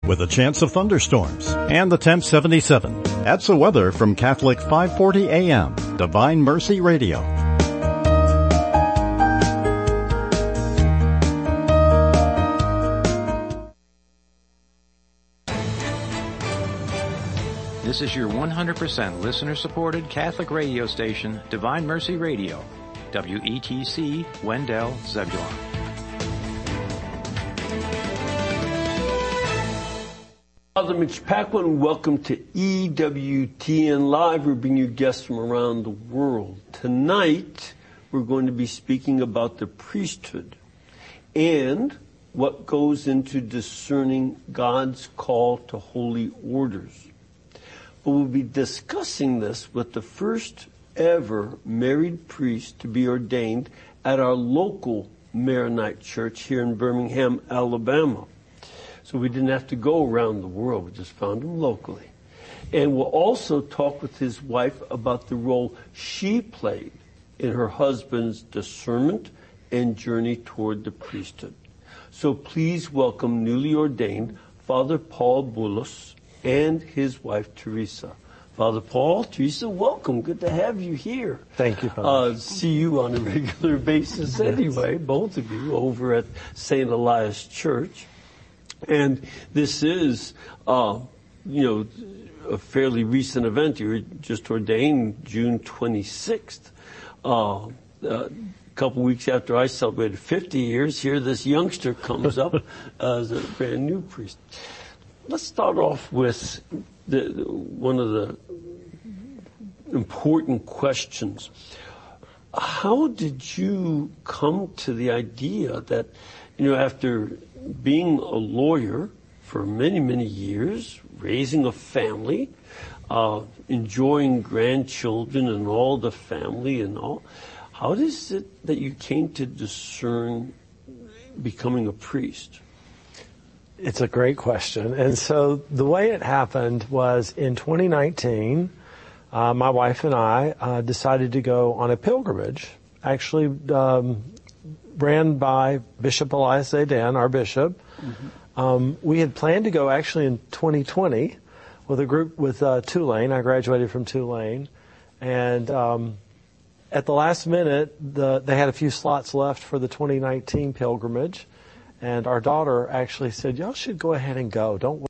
with a chance of thunderstorms and the temp 77. That's the weather from Catholic 540 AM, Divine Mercy Radio. This is your 100% listener-supported Catholic radio station, Divine Mercy Radio, WETC, Wendell, Zebulon. Father Mitch Paquin, welcome to EWTN Live. We're bringing you guests from around the world. Tonight, we're going to be speaking about the priesthood and what goes into discerning God's call to holy orders. But we'll be discussing this with the first ever married priest to be ordained at our local Maronite church here in Birmingham, Alabama. So we didn't have to go around the world. We just found him locally. And we'll also talk with his wife about the role she played in her husband's discernment and journey toward the priesthood. So please welcome newly ordained Father Paul Boulos and his wife, Teresa. Father Paul, Teresa, welcome. Good to have you here. Thank you, Father. See you on a regular basis anyway, both of you, over at St. Elias Church. And this is, a fairly recent event. You were just ordained June 26th. A couple weeks after I celebrated 50 years, here this youngster comes up as a brand new priest. Let's start off with one of the important questions. How did you come to the idea that, after being a lawyer for many, many years, raising a family, enjoying grandchildren and all the family and all, how is it that you came to discern becoming a priest? It's a great question. And so the way it happened was in 2019, my wife and I decided to go on a pilgrimage, actually ran by Bishop Elias Zaydan, our bishop. Mm-hmm. We had planned to go actually in 2020 with a group with Tulane. I graduated from Tulane. And at the last minute, they had a few slots left for the 2019 pilgrimage. And our daughter actually said, y'all should go ahead and go. Don't worry.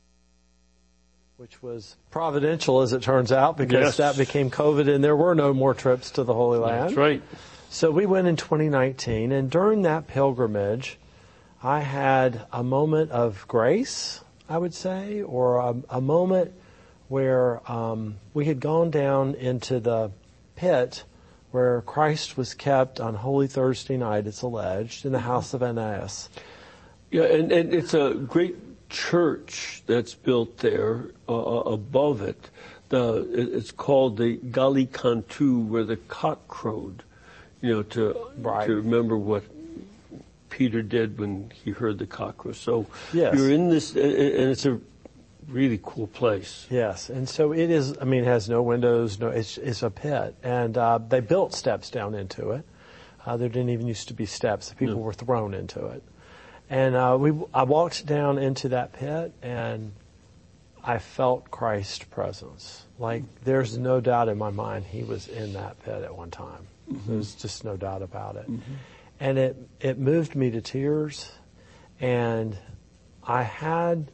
Which was providential, as it turns out, because that became COVID and there were no more trips to the Holy Land. That's right. So we went in 2019, and during that pilgrimage, I had a moment of grace, I would say, or a moment where we had gone down into the pit where Christ was kept on Holy Thursday night, it's alleged, in the house of Ananias. Yeah, and it's a great church that's built there above it. It's called the Gallicantu, where the cock crowed, to remember what Peter did when he heard the cock crow. So you're in this, and it's a really cool place. Yes, and so it is. I mean, it has no windows. It's a pit, and they built steps down into it. There didn't even used to be steps. People were thrown into it, and I walked down into that pit, and I felt Christ's presence. Like there's no doubt in my mind he was in that pit at one time. Mm-hmm. There's just no doubt about it, mm-hmm. and it moved me to tears, and I had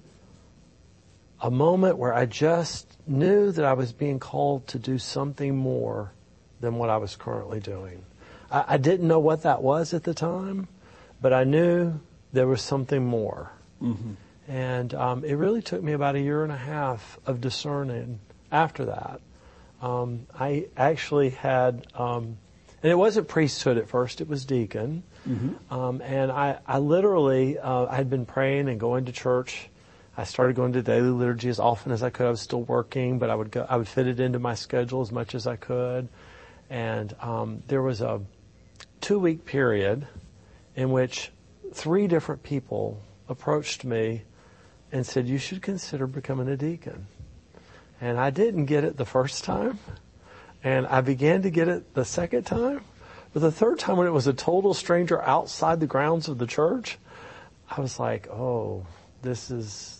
a moment where I just knew that I was being called to do something more than what I was currently doing. I didn't know what that was at the time, but I knew there was something more. Mm-hmm. And it really took me about 1.5 years of discerning after that. I actually had, and it wasn't priesthood at first, it was deacon. Mm-hmm. And I literally, I had been praying and going to church. I started going to daily liturgy as often as I could. I was still working, but I would fit it into my schedule as much as I could. And there was a 2-week period in which 3 different people approached me and said, you should consider becoming a deacon. And I didn't get it the first time, and I began to get it the second time. But the third time, when it was a total stranger outside the grounds of the church, I was like, oh, this is